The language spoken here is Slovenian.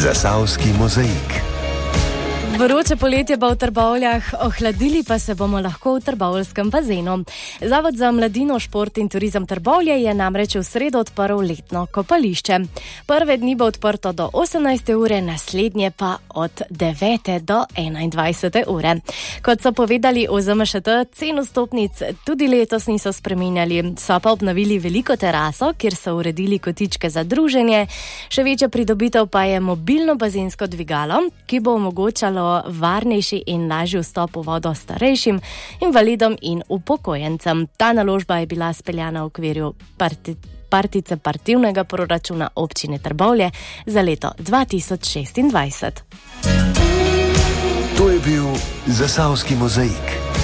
Zasavski mozaik. Vroče poletje bo v Trbovljah, ohladili pa se bomo lahko v Trbovljskem bazenu. Zavod za mladino, šport in turizem Trbovlje je namreč v sredo odprl letno kopališče. Prve dni bo odprto do 18. ure, naslednje pa od 9. do 21. ure. Kot so povedali v ZMŠT, cen vstopnic tudi letos niso spreminjali, so pa obnovili veliko teraso, kjer so uredili kotičke za druženje. Še večja pridobitev pa je mobilno bazensko dvigalo, ki bo omogočalo varnejši in lažji vstop v vodo starejšim, invalidom in upokojencem. Ta naložba je bila speljana v okviru partice partivnega proračuna občine Trbovlje za leto 2026. To je bil Zasavski mozaik.